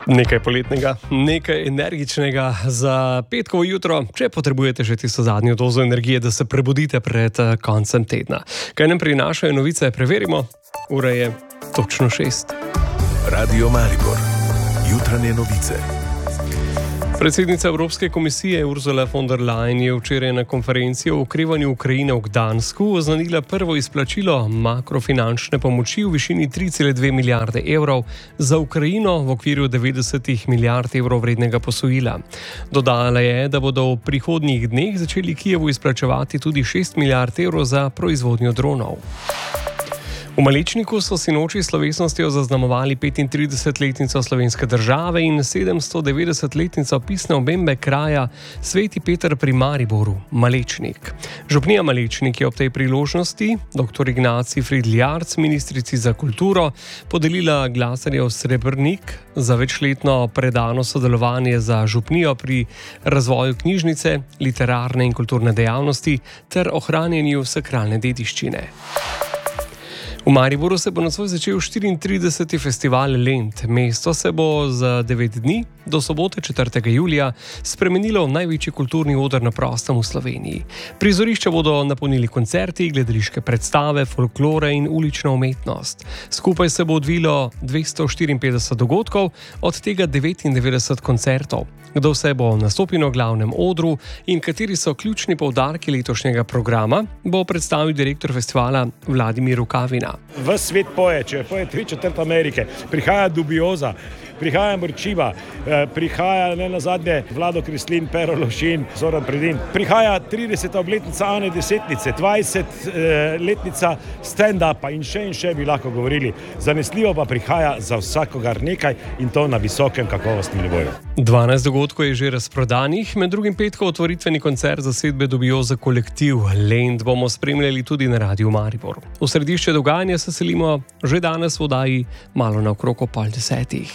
Nekaj poletnega, nekaj energičnega za petkovo jutro, če potrebujete še tisto zadnjo dozo energije, da se prebudite pred koncem tedna. Kaj nam prinašajo novice, preverimo. Ura je točno 6. Radio Maribor. Jutranje novice. Predsednica Evropske komisije Ursula von der Leyen je včeraj na konferenci o okrevanju Ukrajine v Gdansku oznanila prvo izplačilo makrofinančne pomoči v višini 3,2 milijarde evrov za Ukrajino v okviru 90 milijard evrov vrednega posojila. Dodala je, da bodo v prihodnjih dneh začeli Kijevu izplačevati tudi 6 milijard evrov za proizvodnjo dronov. V Malečniku so sinoči s slovesnostjo zaznamovali 35-letnico slovenske države in 790-letnico pisne omembe kraja Sveti Peter pri Mariboru, Malečnik. Župnija Malečnik je ob tej priložnosti dr. Ignaciji Fridl-Jarc, ministrici za kulturo, podelila glasarjev srebrnik za večletno predano sodelovanje za župnijo pri razvoju knjižnice, literarne in kulturne dejavnosti ter ohranjanju sakralne dediščine. V Mariboru se bo nocoj začel 34. festival Lent. Mesto se bo za 9 dni do sobote 4. julija spremenilo v največji kulturni oder na prostem v Sloveniji. Prizorišča bodo napolnili koncerti, gledališke predstave, folklore in ulična umetnost. Skupaj se bo odvilo 254 dogodkov, od tega 99 koncertov. Kdo vse bo nastopil na glavnem odru in kateri so ključni poudarki letošnjega programa, bo predstavil direktor festivala Vladimir Rukavina. Ves svet poje, če poje 3/4 Amerike, prihaja Dubioza, prihaja Mrčiva, prihaja ne nazadnje Vlado Kreslin, Pero Lovšin, Zoran Predin, prihaja 30. obletnica Ane Desetnice, 20-letnica stand-upa in še bi lahko govorili. Zanesljivo pa prihaja za vsakogar nekaj in to na visokem kakovostnem nivoju. 12 dogodkov je že razprodanih, med drugim petkov otvoritveni koncert zasedbe Dubioza kolektiv. Lent bomo spremljali tudi na Radiu Maribor. V središče dogajanja se selimo že danes v oddaji malo naokrog ob 9:30.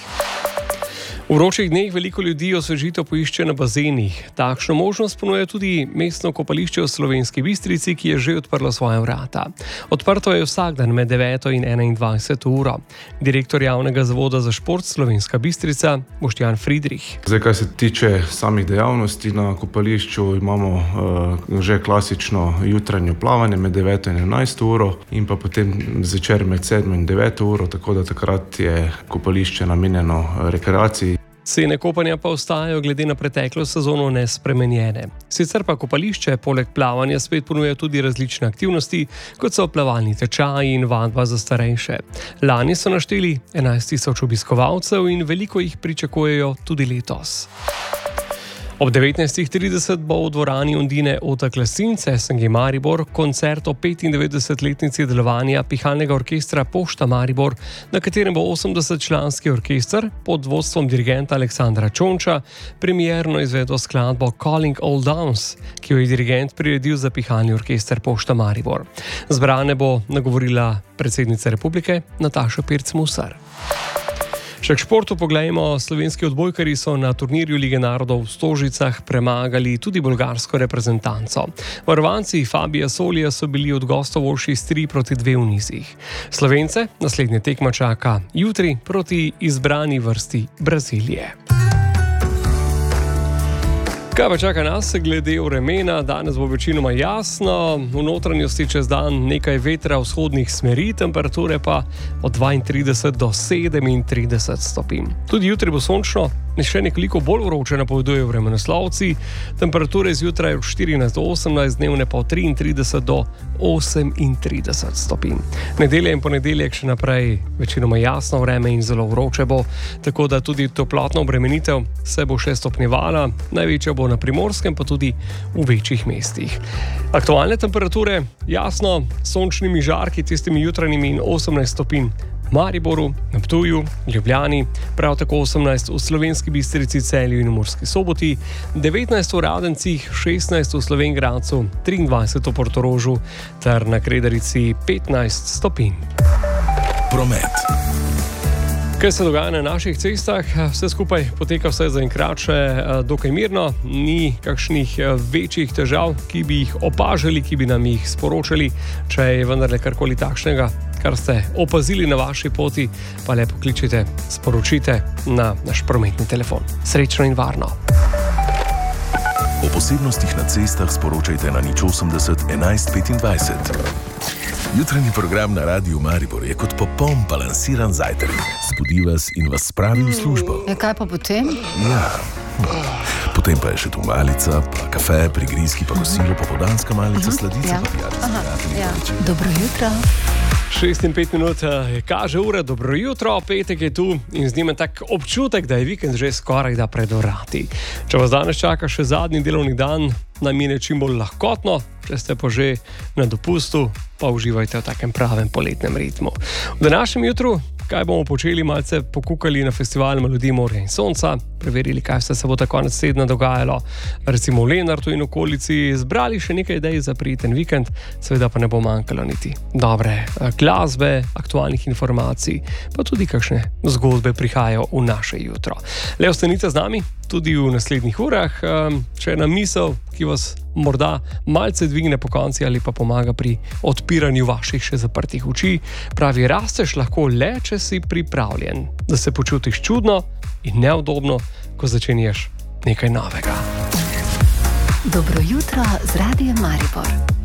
V vročih dneh veliko ljudi osvežitev poišče na bazenih. Takšno možnost ponuja tudi mestno kopališče v Slovenski Bistrici, ki je že odprlo svoja vrata. Odprto je vsak dan med 9 in 21 uro. Direktor javnega zavoda za šport Slovenska Bistrica Boštjan Friedrich. Zdaj, kaj se tiče samih dejavnosti na kopališču, imamo že klasično jutranje plavanje med 9 in 11 uro in pa potem zvečer med 7 in 9 uro, tako da takrat je kopališče namenjeno rekreaciji. Cene kopanja pa ostajajo glede na preteklo sezono nespremenjene. Sicer pa kopališče poleg plavanja spet ponuja tudi različne aktivnosti, kot so plavalni tečaji in vadba za starejše. Lani so našteli 11.000 obiskovalcev in veliko jih pričakujejo tudi letos. Ob 19.30 bo v dvorani Undine Ota Klasince SNG Maribor koncert o 95-letnici delovanja pihalnega orkestra Pošta Maribor, na katerem bo 80-članski orkester pod vodstvom dirigenta Aleksandra Čonča premierno izvedel skladbo Calling All Downs, ki jo je dirigent priredil za pihalni orkester Pošta Maribor. Zbrane bo nagovorila predsednica republike Nataša Pirc-Musar. Še k športu poglejmo, slovenski odbojkarji so na turnirju Lige narodov v Stožicah premagali tudi bolgarsko reprezentanco. Varovanci Fabija Solija so bili od gostov boljši s 3-2 v nizih. Slovence naslednja tekma čaka jutri proti izbrani vrsti Brazilije. Kaj pa čaka nas glede vremena? Danes bo večinoma jasno, v notranjosti čez dan nekaj vetra vzhodnih smeri, temperature pa od 32 do 37 stopinj. Tudi jutri bo sončno, še nekoliko bolj vroče napovedujejo vremenoslovci, temperature zjutraj od 14 do 18, dnevne pa od 33 do 38 stopinj. Nedelja in ponedeljek še naprej večinoma jasno vreme in zelo vroče bo, tako da tudi toplotna obremenitev se bo še stopnjevala, največja bo na Primorskem, pa tudi v večjih mestih. Aktualne temperature, jasno, sončnimi žarki, tistimi jutranjimi in 18 stopinj v Mariboru, na Ptuju, Ljubljani, prav tako 18 v Slovenski Bistrici, Celju in v Murski Soboti, 19 v Radencih, 16 v Slovenj Gradcu, 23 v Portorožu ter na Kredarici 15 stopinj. Promet. Kaj se dogaja na naših cestah? Vse skupaj poteka vse zaenkrat še dokaj mirno, ni kakšnih večjih težav, ki bi jih opažali, ki bi nam jih sporočali, če je vendarle karkoli takšnega, kar ste opazili na vaši poti, pa le pokličite, sporočite na naš prometni telefon. Srečno in varno! O posebnostih na cestah sporočajte na 080 11 25. Jutranji program na Radiu Maribor je kot popoln balansiran zajtrk. Zbudi vas in vas spravi v službo. Ja, kaj pa potem? Ja. Potem pa je še tu malica, pa kafe, prigrizki, pa kosilo, popoldanska malica, sladica, pa prijatelji. Dobro jutro. 6:05 kaže ura, dobro jutro, petek je tu in z njim je tak občutek, da je vikend že skoraj da pred vrati. Če vas danes čaka še zadnji delovni dan, nam mine čim bolj lahkotno, če ste pa že na dopustu, pa uživajte v takem pravem poletnem ritmu. V današnjem jutru, kaj bomo počeli, malce pokukali na festival Melodij morja in sonca, preverili, kaj vse se bo ta konec tedna dogajalo, recimo v Lenartu in okolici, zbrali še nekaj idej za prijeten vikend, seveda pa ne bo manjkalo niti dobre glasbe, aktualnih informacij, pa tudi kakšne zgodbe prihajajo v naše jutro. Le ostanite z nami tudi v naslednjih urah, če je na misel, ki vas morda malce dvigne po konci ali pa pomaga pri odpiranju vaših še zaprtih oči, pravi, rasteš lahko le, če si pripravljen, da se počutiš čudno in neudobno, ko začenješ nekaj novega. Dobro jutro z Radiem Maribor.